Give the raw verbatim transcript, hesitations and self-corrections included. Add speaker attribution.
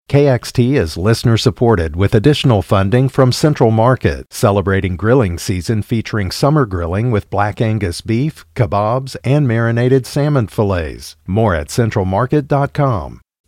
Speaker 1: K X T is listener-supported with additional funding from Central Market, celebrating grilling season featuring summer grilling with Black Angus beef, kebabs, and marinated salmon fillets. More at central market dot com.